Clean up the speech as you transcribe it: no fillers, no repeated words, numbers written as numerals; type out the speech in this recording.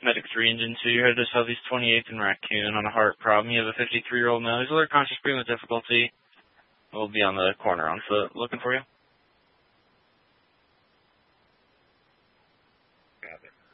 Medic 3, Engine 2, you're headed to Southeast 28th and Raccoon on a heart problem. You have a 53-year-old male. He's alert, conscious, breathing with difficulty. We'll be on the corner on foot looking for you. Got it.